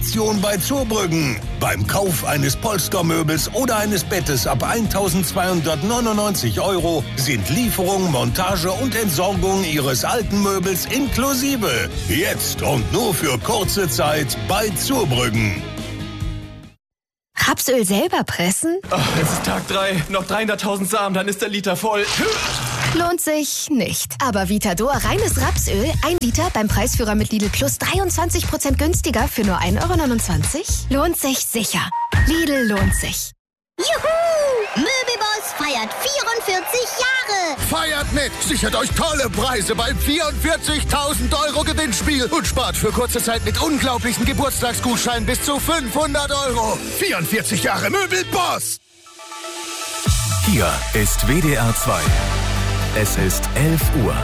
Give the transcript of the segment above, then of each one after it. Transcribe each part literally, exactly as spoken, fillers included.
Aktion bei Zurbrüggen. Beim Kauf eines Polstermöbels oder eines Bettes ab eintausendzweihundertneunundneunzig Euro sind Lieferung, Montage und Entsorgung Ihres alten Möbels inklusive. Jetzt und nur für kurze Zeit bei Zurbrüggen. Rapsöl selber pressen? Oh, es ist Tag drei, noch dreihunderttausend Samen, dann ist der Liter voll. Lohnt sich nicht. Aber Vitador reines Rapsöl, ein Liter beim Preisführer mit Lidl Plus dreiundzwanzig Prozent günstiger für nur ein Euro neunundzwanzig? Lohnt sich sicher. Lidl lohnt sich. Juhu! Möbelboss feiert vierundvierzig Jahre! Feiert mit! Sichert euch tolle Preise beim vierundvierzigtausend Euro Gewinnspiel und spart für kurze Zeit mit unglaublichen Geburtstagsgutscheinen bis zu fünfhundert Euro. vierundvierzig Jahre Möbelboss! Hier ist W D R zwei. Es ist elf Uhr.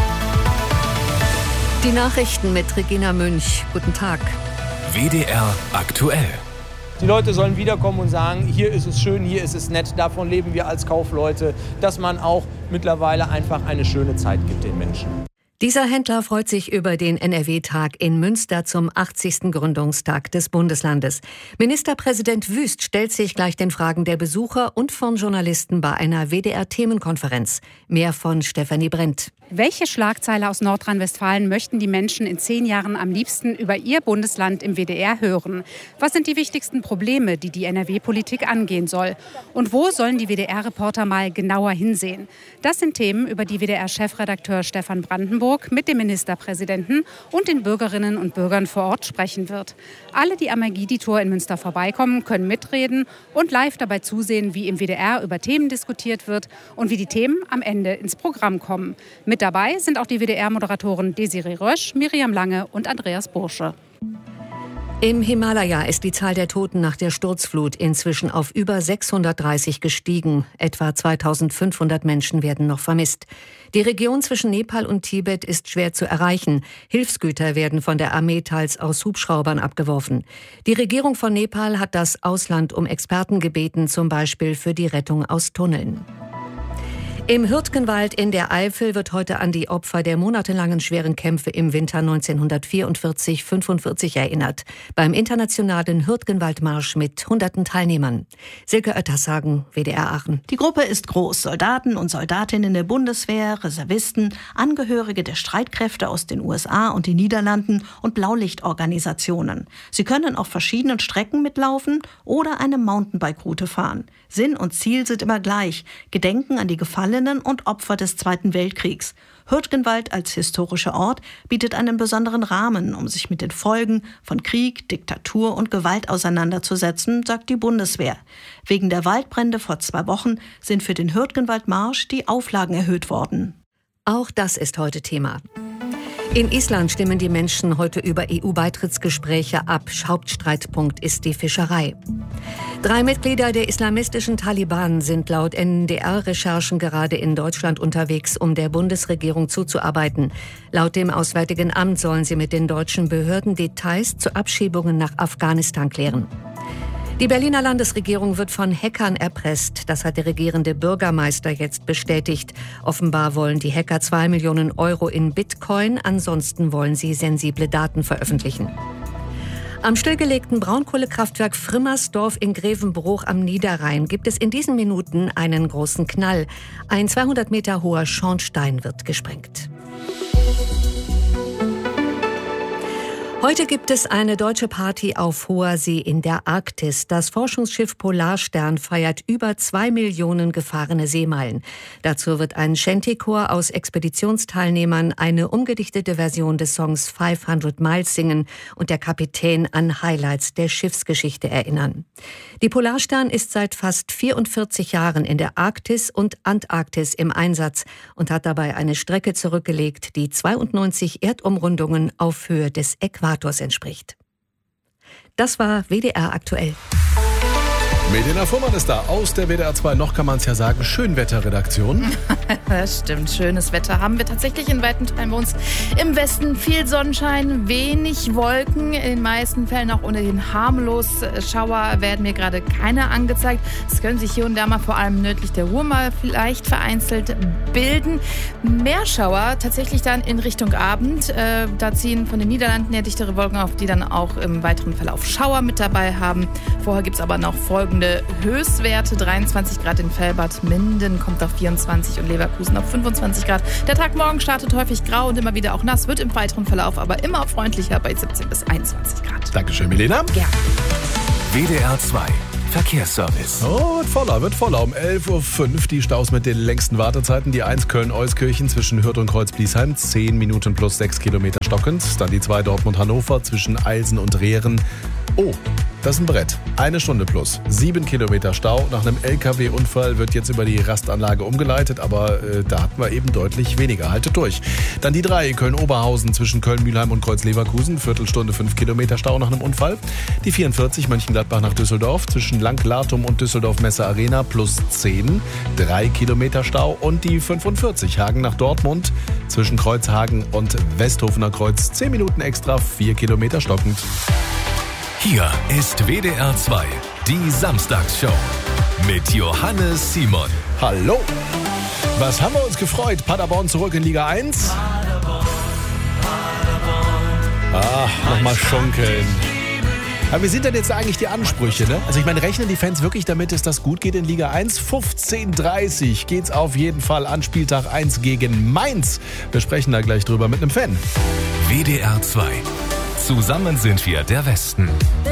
Die Nachrichten mit Regina Münch. Guten Tag. W D R aktuell. Die Leute sollen wiederkommen und sagen, hier ist es schön, hier ist es nett. Davon leben wir als Kaufleute, dass man auch mittlerweile einfach eine schöne Zeit gibt den Menschen. Dieser Händler freut sich über den N R W-Tag in Münster zum achtzigsten Gründungstag des Bundeslandes. Ministerpräsident Wüst stellt sich gleich den Fragen der Besucher und von Journalisten bei einer W D R-Themenkonferenz. Mehr von Stefanie Brent. Welche Schlagzeile aus Nordrhein-Westfalen möchten die Menschen in zehn Jahren am liebsten über ihr Bundesland im W D R hören? Was sind die wichtigsten Probleme, die die N R W-Politik angehen soll? Und wo sollen die W D R-Reporter mal genauer hinsehen? Das sind Themen, über die W D R-Chefredakteur Stefan Brandenburg mit dem Ministerpräsidenten und den Bürgerinnen und Bürgern vor Ort sprechen wird. Alle, die am Magidi-Tor in Münster vorbeikommen, können mitreden und live dabei zusehen, wie im W D R über Themen diskutiert wird und wie die Themen am Ende ins Programm kommen. Mit dabei sind auch die W D R-Moderatoren Desiree Rösch, Miriam Lange und Andreas Bursche. Im Himalaya ist die Zahl der Toten nach der Sturzflut inzwischen auf über sechshundertdreißig gestiegen. Etwa zweitausendfünfhundert Menschen werden noch vermisst. Die Region zwischen Nepal und Tibet ist schwer zu erreichen. Hilfsgüter werden von der Armee teils aus Hubschraubern abgeworfen. Die Regierung von Nepal hat das Ausland um Experten gebeten, zum Beispiel für die Rettung aus Tunneln. Im Hürtgenwald in der Eifel wird heute an die Opfer der monatelangen schweren Kämpfe im Winter neunzehnhundertvierundvierzig fünfundvierzig erinnert. Beim internationalen Hürtgenwaldmarsch mit hunderten Teilnehmern. Silke Oettershagen, W D R Aachen. Die Gruppe ist groß. Soldaten und Soldatinnen der Bundeswehr, Reservisten, Angehörige der Streitkräfte aus den U S A und den Niederlanden und Blaulichtorganisationen. Sie können auf verschiedenen Strecken mitlaufen oder eine Mountainbike-Route fahren. Sinn und Ziel sind immer gleich. Gedenken an die Gefallenen und Opfer des Zweiten Weltkriegs. Hürtgenwald als historischer Ort bietet einen besonderen Rahmen, um sich mit den Folgen von Krieg, Diktatur und Gewalt auseinanderzusetzen, sagt die Bundeswehr. Wegen der Waldbrände vor zwei Wochen sind für den Hürtgenwaldmarsch die Auflagen erhöht worden. Auch das ist heute Thema. In Island stimmen die Menschen heute über E U-Beitrittsgespräche ab. Hauptstreitpunkt ist die Fischerei. Drei Mitglieder der islamistischen Taliban sind laut N D R-Recherchen gerade in Deutschland unterwegs, um der Bundesregierung zuzuarbeiten. Laut dem Auswärtigen Amt sollen sie mit den deutschen Behörden Details zu Abschiebungen nach Afghanistan klären. Die Berliner Landesregierung wird von Hackern erpresst. Das hat der regierende Bürgermeister jetzt bestätigt. Offenbar wollen die Hacker zwei Millionen Euro in Bitcoin. Ansonsten wollen sie sensible Daten veröffentlichen. Am stillgelegten Braunkohlekraftwerk Frimmersdorf in Grevenbruch am Niederrhein gibt es in diesen Minuten einen großen Knall. Ein zweihundert Meter hoher Schornstein wird gesprengt. Heute gibt es eine deutsche Party auf hoher See in der Arktis. Das Forschungsschiff Polarstern feiert über zwei Millionen gefahrene Seemeilen. Dazu wird ein Shantychor aus Expeditionsteilnehmern eine umgedichtete Version des Songs fünfhundert Miles singen und der Kapitän an Highlights der Schiffsgeschichte erinnern. Die Polarstern ist seit fast vierundvierzig Jahren in der Arktis und Antarktis im Einsatz und hat dabei eine Strecke zurückgelegt, die zweiundneunzig Erdumrundungen auf Höhe des Äquators entspricht. Das war W D R aktuell. Melina Fuhrmann ist da aus der W D R zwei, noch kann man es ja sagen, Schönwetterredaktion. Das stimmt, schönes Wetter haben wir tatsächlich in weiten Teilen bei uns im Westen. Viel Sonnenschein, wenig Wolken, in den meisten Fällen auch ohnehin harmlos. Schauer werden mir gerade keine angezeigt. Es können sich hier und da mal vor allem nördlich der Ruhr mal vielleicht vereinzelt bilden. Mehr Schauer tatsächlich dann in Richtung Abend. Äh, da ziehen von den Niederlanden her dichtere Wolken auf, die dann auch im weiteren Verlauf Schauer mit dabei haben. Vorher gibt es aber noch folgende Höchstwerte. dreiundzwanzig Grad in Velbert, Minden kommt auf vierundzwanzig und Leverkusen auf fünfundzwanzig Grad. Der Tag morgen startet häufig grau und immer wieder auch nass, wird im weiteren Verlauf aber immer freundlicher bei siebzehn bis einundzwanzig Grad. Dankeschön, Melina. Gerne. W D R zwei Verkehrsservice. Oh, wird voller, wird voller. Um elf Uhr fünf die Staus mit den längsten Wartezeiten. Die eins Köln-Euskirchen zwischen Hürth und Kreuz-Bliesheim, zehn Minuten plus sechs Kilometer stockend. Dann die zwei Dortmund-Hannover zwischen Eilsen und Rehren. Oh, das ist ein Brett. Eine Stunde plus. Sieben Kilometer Stau. Nach einem L K W-Unfall wird jetzt über die Rastanlage umgeleitet, aber äh, da hatten wir eben deutlich weniger. Haltet durch. Dann die drei Köln-Oberhausen zwischen Köln-Mühlheim und Kreuz-Leverkusen. Viertelstunde, fünf Kilometer Stau nach einem Unfall. Die vierundvierzig Mönchengladbach nach Düsseldorf zwischen Lang-Latum und Düsseldorf-Messe-Arena plus zehn. Drei Kilometer Stau. Und die fünfundvierzig Hagen nach Dortmund zwischen Kreuzhagen und Westhofener Kreuz. Zehn Minuten extra, vier Kilometer stockend. Hier ist W D R zwei, die Samstagsshow mit Johannes Simon. Hallo. Was haben wir uns gefreut? Paderborn zurück in Liga eins. Ach, nochmal schunkeln. Aber wie sind denn jetzt eigentlich die Ansprüche, ne? Also ich meine, rechnen die Fans wirklich damit, dass das gut geht in Liga eins? fünfzehn Uhr dreißig geht's auf jeden Fall an Spieltag eins gegen Mainz. Wir sprechen da gleich drüber mit einem Fan. W D R zwei. Zusammen sind wir der Westen.